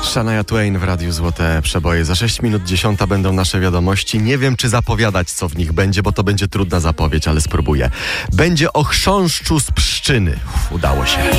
Shania Twain w Radiu Złote Przeboje. Za 6 minut 10 będą nasze wiadomości. Nie wiem, czy zapowiadać, co w nich będzie, bo to będzie trudna zapowiedź, ale spróbuję. Będzie o chrząszczu z Pszczyny. Udało się.